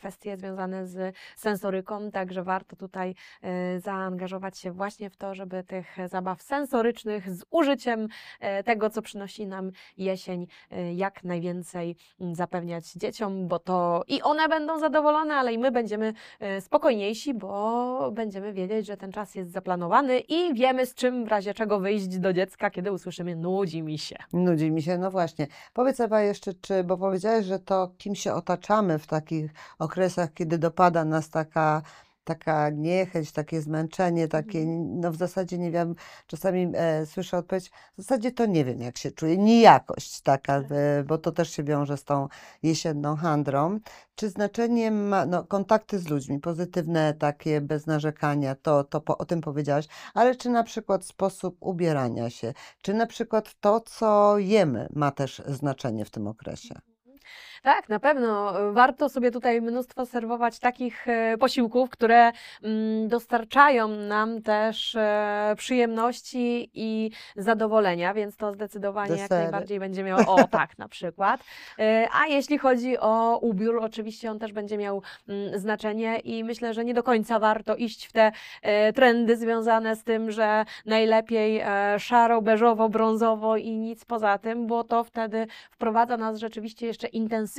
kwestie związane z sensoryką, także warto tutaj zaangażować się właśnie w to, żeby tych zabaw sensorycznych z użyciem tego, co przynosi nam jesień, jak najwięcej zapewniać dzieciom, bo to i one będą zadowolone, ale i my będziemy spokojniejsi, bo będziemy wiedzieć, że ten czas jest zaplanowany i wiemy, z czym w razie czego wyjść do dziecka, kiedy usłyszymy nudzi mi się. Nudzi mi się, no właśnie. Powiedz Ewa jeszcze, bo powiedziałeś, że to kim się otaczamy w takich okresach, kiedy dopada nas taka niechęć, takie zmęczenie, takie, no w zasadzie nie wiem, czasami słyszę odpowiedź, w zasadzie to nie wiem, jak się czuję, nijakość taka, bo to też się wiąże z tą jesienną handrą. Czy znaczenie ma, no, kontakty z ludźmi, pozytywne takie, bez narzekania, o tym powiedziałaś, ale czy na przykład sposób ubierania się, czy na przykład to, co jemy, ma też znaczenie w tym okresie? Tak, na pewno. Warto sobie tutaj mnóstwo serwować takich posiłków, które dostarczają nam też przyjemności i zadowolenia, więc to zdecydowanie jak Desery. najbardziej będzie miało, o tak na przykład. A jeśli chodzi o ubiór, oczywiście on też będzie miał znaczenie i myślę, że nie do końca warto iść w te trendy związane z tym, że najlepiej szaro, beżowo, brązowo i nic poza tym, bo to wtedy wprowadza nas rzeczywiście jeszcze intensywniej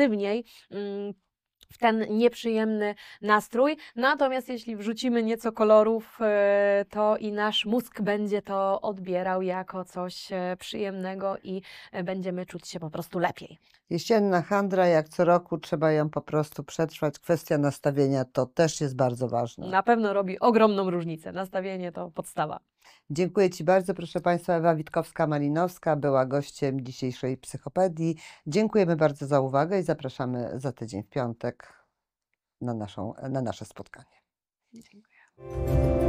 w ten nieprzyjemny nastrój. Natomiast jeśli wrzucimy nieco kolorów, to i nasz mózg będzie to odbierał jako coś przyjemnego i będziemy czuć się po prostu lepiej. Jesienna handra, jak co roku, trzeba ją po prostu przetrwać. Kwestia nastawienia to też jest bardzo ważna. Na pewno robi ogromną różnicę. Nastawienie to podstawa. Dziękuję Ci bardzo, proszę Państwa. Ewa Witkowska-Malinowska była gościem dzisiejszej Psychopedii. Dziękujemy bardzo za uwagę i zapraszamy za tydzień w piątek na nasze spotkanie. Dziękuję.